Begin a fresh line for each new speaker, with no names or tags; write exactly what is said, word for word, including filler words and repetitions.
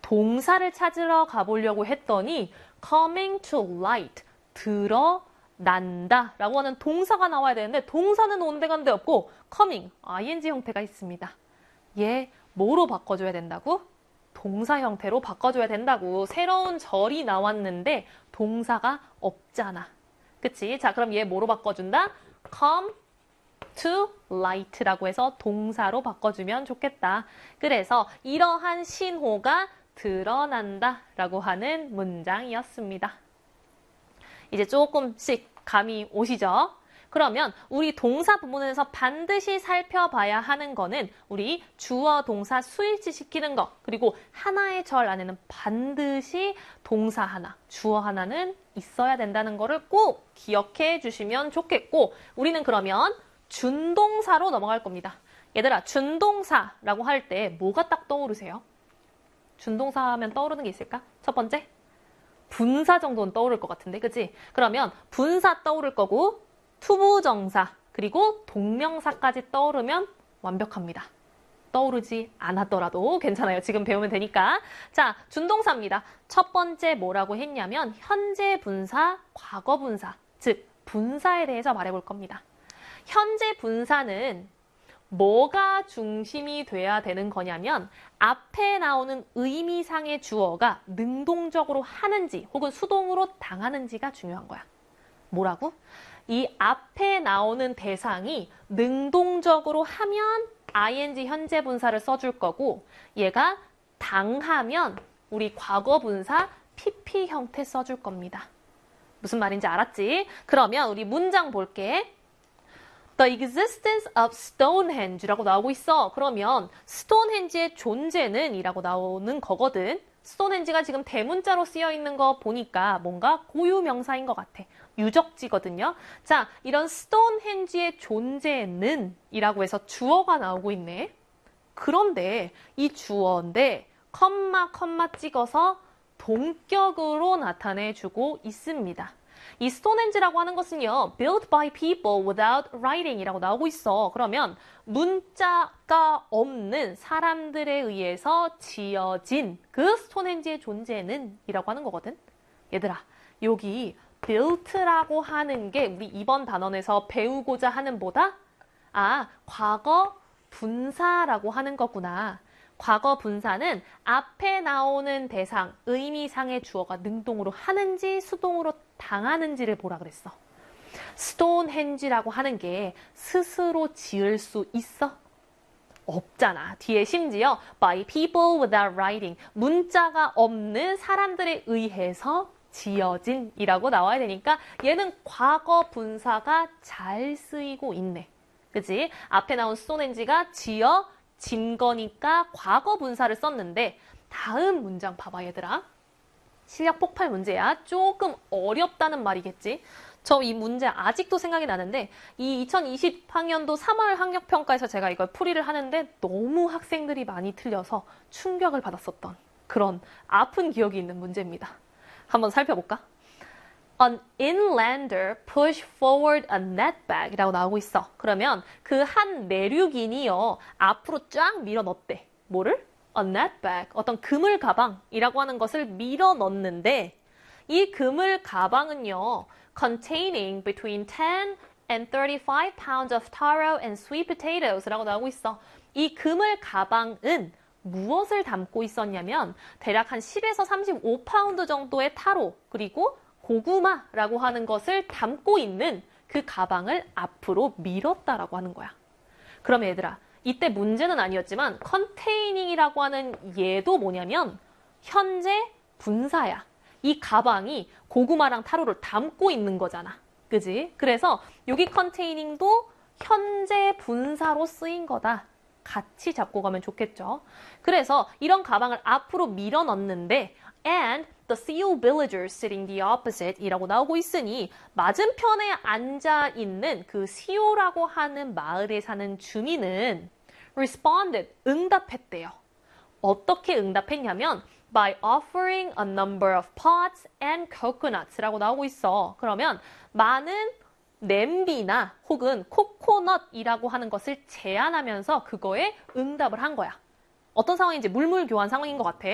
동사를 찾으러 가보려고 했더니 coming to light, 드러난다 라고 하는 동사가 나와야 되는데 동사는 온데간데 없고 coming, ing 형태가 있습니다. 얘 뭐로 바꿔줘야 된다고? 동사 형태로 바꿔줘야 된다고. 새로운 절이 나왔는데 동사가 없잖아. 그치? 자, 그럼 얘 뭐로 바꿔준다? come to light라고 해서 동사로 바꿔주면 좋겠다. 그래서 이러한 신호가 드러난다 라고 하는 문장이었습니다. 이제 조금씩 감이 오시죠? 그러면 우리 동사 부분에서 반드시 살펴봐야 하는 거는 우리 주어 동사 수일치 시키는 거, 그리고 하나의 절 안에는 반드시 동사 하나, 주어 하나는 있어야 된다는 거를 꼭 기억해 주시면 좋겠고, 우리는 그러면 준동사로 넘어갈 겁니다. 얘들아, 준동사라고 할 때 뭐가 딱 떠오르세요? 준동사 하면 떠오르는 게 있을까? 첫 번째, 분사 정도는 떠오를 것 같은데, 그치? 그러면 분사 떠오를 거고, 투부정사, 그리고 동명사까지 떠오르면 완벽합니다. 떠오르지 않았더라도 괜찮아요. 지금 배우면 되니까. 자, 준동사입니다. 첫 번째 뭐라고 했냐면 현재 분사, 과거 분사, 즉 분사에 대해서 말해볼 겁니다. 현재 분사는 뭐가 중심이 돼야 되는 거냐면 앞에 나오는 의미상의 주어가 능동적으로 하는지 혹은 수동으로 당하는지가 중요한 거야. 뭐라고? 이 앞에 나오는 대상이 능동적으로 하면 ing 현재 분사를 써줄 거고, 얘가 당하면 우리 과거 분사 pp 형태 써줄 겁니다. 무슨 말인지 알았지? 그러면 우리 문장 볼게. The existence of Stonehenge라고 나오고 있어. 그러면 Stonehenge의 존재는 이라고 나오는 거거든. 스톤헨지가 지금 대문자로 쓰여 있는 거 보니까 뭔가 고유명사인 것 같아. 유적지거든요. 자, 이런 스톤헨지의 존재는 이라고 해서 주어가 나오고 있네. 그런데 이 주어인데 컴마 컴마 찍어서 동격으로 나타내주고 있습니다. 이 스톤헨지라고 하는 것은요, built by people without writing 이라고 나오고 있어. 그러면 문자가 없는 사람들에 의해서 지어진 그 스톤헨지의 존재는 이라고 하는 거거든. 얘들아, 여기 built라고 하는 게 우리 이번 단원에서 배우고자 하는 보다 아, 과거 분사라고 하는 거구나. 과거 분사는 앞에 나오는 대상, 의미상의 주어가 능동으로 하는지 수동으로 당하는지를 보라 그랬어. 스톤헨지라고 하는 게 스스로 지을 수 있어? 없잖아. 뒤에 심지어 by people without writing, 문자가 없는 사람들에 의해서 지어진 이라고 나와야 되니까 얘는 과거 분사가 잘 쓰이고 있네. 그치? 앞에 나온 스톤헨지가 지어 진 거니까 과거 분사를 썼는데 다음 문장 봐봐 얘들아. 실력 폭발 문제야. 조금 어렵다는 말이겠지. 저 이 문제 아직도 생각이 나는데 이 이천이십 학년도 삼월 학력평가에서 제가 이걸 풀이를 하는데 너무 학생들이 많이 틀려서 충격을 받았었던 그런 아픈 기억이 있는 문제입니다. 한번 살펴볼까? An inlander pushed forward a net bag 이라고 나오고 있어. 그러면 그 한 내륙인이요, 앞으로 쫙 밀어 넣었대. 뭐를? A net bag, 어떤 그물 가방이라고 하는 것을 밀어 넣는데 이 그물 가방은요, containing between ten and thirty-five pounds of taro and sweet potatoes 라고 나오고 있어. 이 그물 가방은 무엇을 담고 있었냐면 대략 한 십에서 삼십오 파운드 정도의 타로 그리고 고구마라고 하는 것을 담고 있는 그 가방을 앞으로 밀었다라고 하는 거야. 그럼 얘들아, 이때 문제는 아니었지만 컨테이닝이라고 하는 얘도 뭐냐면 현재 분사야. 이 가방이 고구마랑 타로를 담고 있는 거잖아. 그지? 그래서 여기 컨테이닝도 현재 분사로 쓰인 거다. 같이 잡고 가면 좋겠죠. 그래서 이런 가방을 앞으로 밀어 넣는데 and the Seal villagers sitting the opposite 이라고 나오고 있으니 맞은편에 앉아있는 그 시오라고 하는 마을에 사는 주민은 responded, 응답했대요. 어떻게 응답했냐면 by offering a number of pots and coconuts 라고 나오고 있어. 그러면 많은 냄비나 혹은 코코넛이라고 하는 것을 제안하면서 그거에 응답을 한 거야. 어떤 상황인지 물물교환 상황인 것 같아.